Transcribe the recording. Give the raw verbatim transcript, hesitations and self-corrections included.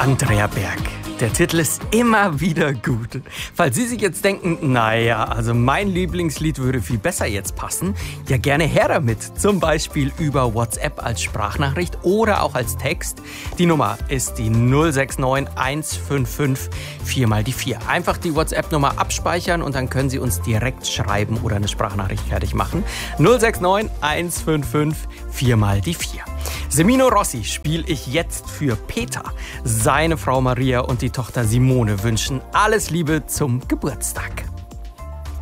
Andrea Berg. Der Titel ist immer wieder gut. Falls Sie sich jetzt denken, naja, also mein Lieblingslied würde viel besser jetzt passen, ja gerne her damit. Zum Beispiel über WhatsApp als Sprachnachricht oder auch als Text. Die Nummer ist die null sechs neun eins fünf fünf vier mal die vier. Einfach die WhatsApp-Nummer abspeichern und dann können Sie uns direkt schreiben oder eine Sprachnachricht fertig machen. null sechs neun eins fünf fünf vier mal die vier. Semino Rossi spiele ich jetzt für Peter. Seine Frau Maria und die Tochter Simone wünschen alles Liebe zum Geburtstag.